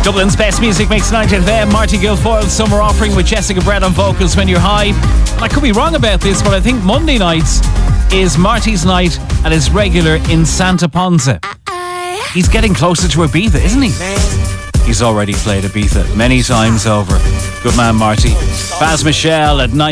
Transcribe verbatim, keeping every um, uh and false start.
Dublin's best music makes ninety F M. Marty Guilfoyle's summer offering with Jessica Brett on vocals when you're high. And I could be wrong about this, but I think Monday nights is Marty's night at his regular in Santa Ponsa. He's getting closer to Ibiza, isn't he? He's already played Ibiza many times over. Good man, Marty. Baz Michelle at night.